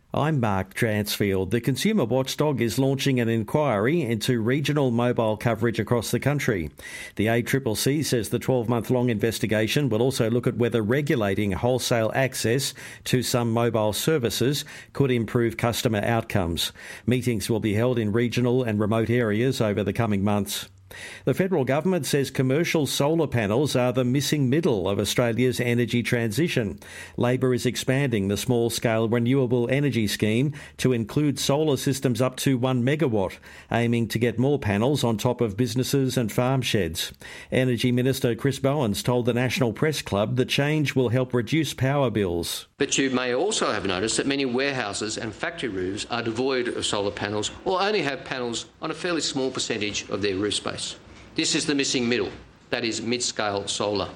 I'm Mark Dransfield. The consumer watchdog is launching an inquiry into regional mobile coverage across the country. The ACCC says the 12-month-long investigation will also look at whether regulating wholesale access to some mobile services could improve customer outcomes. Meetings will be held in regional and remote areas over the coming months. The federal government says commercial solar panels are the missing middle of Australia's energy transition. Labor is expanding the small-scale renewable energy scheme to include solar systems up to 1 megawatt, aiming to get more panels on top of businesses and farm sheds. Energy Minister Chris Bowens told the National Press Club the change will help reduce power bills. But you may also have noticed that many warehouses and factory roofs are devoid of solar panels or only have panels on a fairly small percentage of their roof space. This is the missing middle, that is mid-scale solar.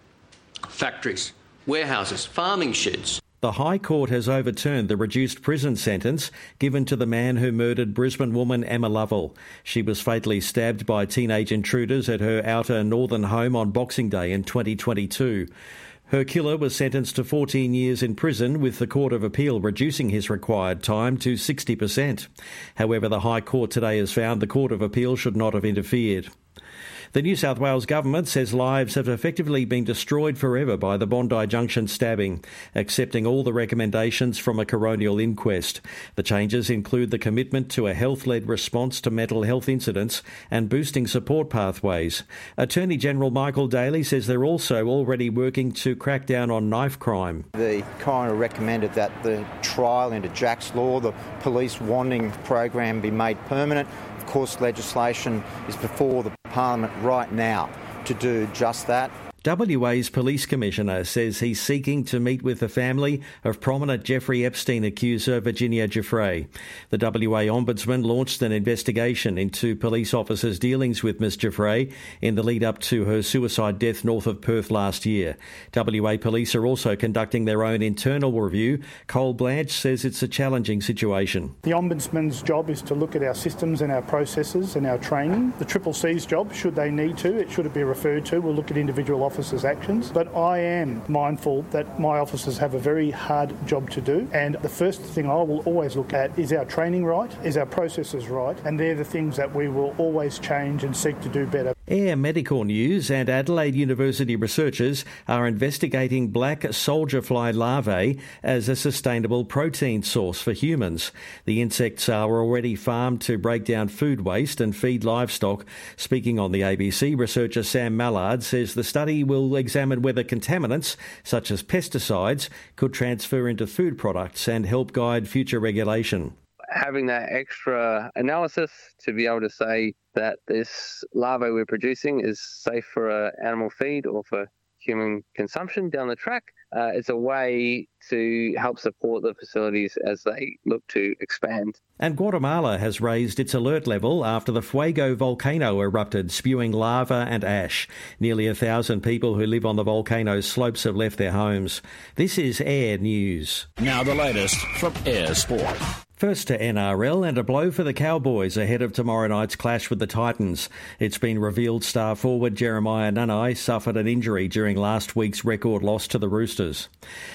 Factories, warehouses, farming sheds. The High Court has overturned the reduced prison sentence given to the man who murdered Brisbane woman Emma Lovell. She was fatally stabbed by teenage intruders at her outer northern home on Boxing Day in 2022. Her killer was sentenced to 14 years in prison, with the Court of Appeal reducing his required time to 60%. However, the High Court today has found the Court of Appeal should not have interfered. The New South Wales government says lives have effectively been destroyed forever by the Bondi Junction stabbing, accepting all the recommendations from a coronial inquest. The changes include the commitment to a health-led response to mental health incidents and boosting support pathways. Attorney General Michael Daly says they're also already working to crack down on knife crime. The coroner recommended that the trial into Jack's Law, the police wanting program, be made permanent. Of course, legislation is before the Parliament right now to do just that. WA's Police Commissioner says he's seeking to meet with the family of prominent Jeffrey Epstein accuser Virginia Giuffre. The WA Ombudsman launched an investigation into police officers' dealings with Ms Giuffre in the lead-up to her suicide death north of Perth last year. WA Police are also conducting their own internal review. Cole Blanche says it's a challenging situation. The Ombudsman's job is to look at our systems and our processes and our training. The CCC's job, should they need to, it should be referred to. We'll look at individual officers' actions, but I am mindful that my officers have a very hard job to do, and the first thing I will always look at is our training right, is our processes right, and they're the things that we will always change and seek to do better. Air Medical News and Adelaide University researchers are investigating black soldier fly larvae as a sustainable protein source for humans. The insects are already farmed to break down food waste and feed livestock. Speaking on the ABC, researcher Sam Mallard says the study will examine whether contaminants, such as pesticides, could transfer into food products and help guide future regulation. Having that extra analysis to be able to say that this larvae we're producing is safe for animal feed or for human consumption down the track is a way to help support the facilities as they look to expand. And Guatemala has raised its alert level after the Fuego volcano erupted, spewing lava and ash. Nearly 1,000 people who live on the volcano's slopes have left their homes. This is Air News. Now the latest from Air Sport. First to NRL, and a blow for the Cowboys ahead of tomorrow night's clash with the Titans. It's been revealed star forward Jeremiah Nanai suffered an injury during last week's record loss to the Roosters.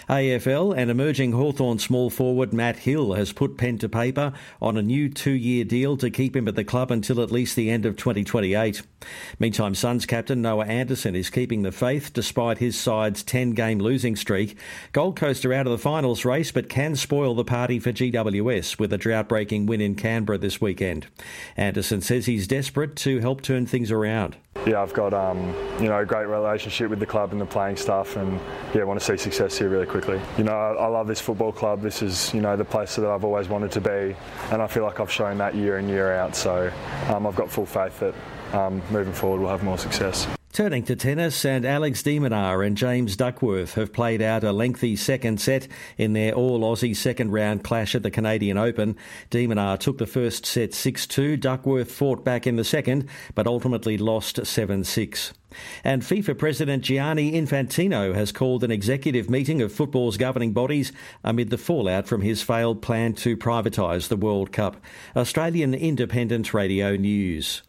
AFL and emerging Hawthorn small forward Matt Hill has put pen to paper on a new 2-year deal to keep him at the club until at least the end of 2028. Meantime, Suns captain Noah Anderson is keeping the faith despite his side's 10-game losing streak. Gold Coast are out of the finals race but can spoil the party for GWS with a drought-breaking win in Canberra this weekend. Anderson says he's desperate to help turn things around. Yeah, I've got a great relationship with the club and the playing staff, and want to see success here really quickly. I love this football club. This is the place that I've always wanted to be, and I feel like I've shown that year in, year out. So I've got full faith that moving forward we'll have more success. Turning to tennis, and Alex de Minaur and James Duckworth have played out a lengthy second set in their all-Aussie second-round clash at the Canadian Open. De Minaur took the first set 6-2. Duckworth fought back in the second, but ultimately lost 7-6. And FIFA President Gianni Infantino has called an executive meeting of football's governing bodies amid the fallout from his failed plan to privatise the World Cup. Australian Independent Radio News.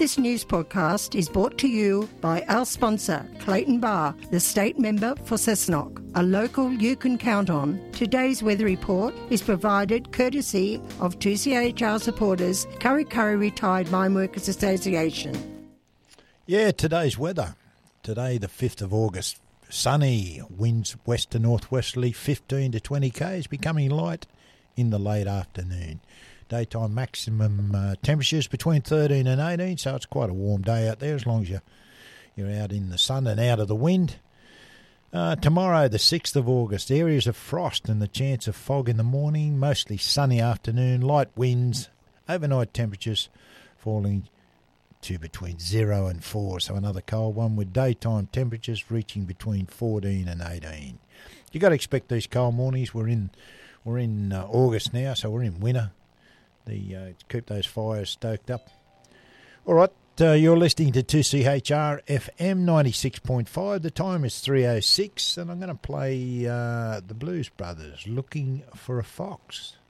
This news podcast is brought to you by our sponsor, Clayton Bar, the state member for Cessnock, a local you can count on. Today's weather report is provided courtesy of 2CHR supporters, Curry Curry Retired Mine Workers Association. Yeah, today's weather. Today, the 5th of August. Sunny, winds west to northwesterly, 15 to 20 k's, becoming light in the late afternoon. Daytime maximum temperatures between 13 and 18, so it's quite a warm day out there as long as you're out in the sun and out of the wind. Tomorrow, the 6th of August, areas of frost and the chance of fog in the morning, mostly sunny afternoon, light winds, overnight temperatures falling to between 0 and 4, so another cold one with daytime temperatures reaching between 14 and 18. You've got to expect these cold mornings. We're in August now, so we're in winter. Keep those fires stoked up. All right, you're listening to 2CHR FM 96.5. The time is 3:06, and I'm going to play the Blues Brothers, Looking for a Fox.